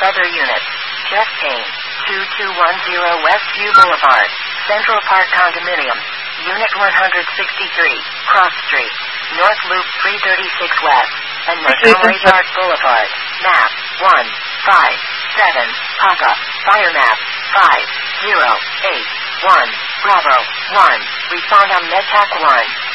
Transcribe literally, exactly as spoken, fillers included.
other units. Chest pain. two two one zero Westview Boulevard, Central Park Condominium. Unit one hundred sixty-three, Cross Street, North Loop three thirty-six West, and Montgomery Park Boulevard. Map one five seven, Papa, Fire Map five zero eight one, Bravo one. Respond on MedTac one.